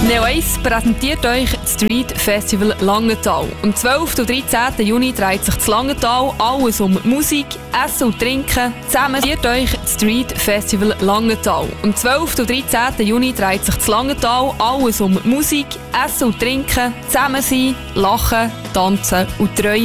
Neo 1 präsentiert euch das Street Festival Langenthal. Am 12. und 13. Juni dreht sich das Langenthal alles um Musik, Essen und Trinken. Zusammen präsentiert euch das Street Festival Langenthal. Am 12. und 13. Juni dreht sich das Langenthal alles um Musik, Essen und Trinken. Zusammen sein, lachen, tanzen und träumen.